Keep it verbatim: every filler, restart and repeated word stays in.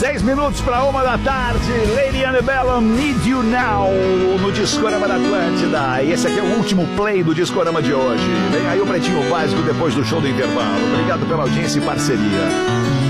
Seis minutos para uma da tarde, Lady Antebellum, Need You Now, no Discorama da Atlântida. E esse aqui é o último play do Discorama de hoje. Vem aí o Pretinho Básico depois do show do intervalo. Obrigado pela audiência e parceria.